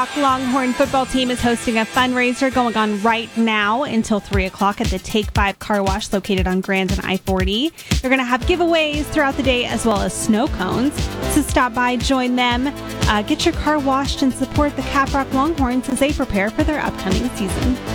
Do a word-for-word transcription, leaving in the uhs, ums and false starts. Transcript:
Rock Longhorn football team is hosting a fundraiser going on right now until three o'clock at the Take five Car Wash located on Grand and I forty. They're going to have giveaways throughout the day as well as snow cones. So stop by, join them, uh, get your car washed, and support the Caprock Longhorns as they prepare for their upcoming season.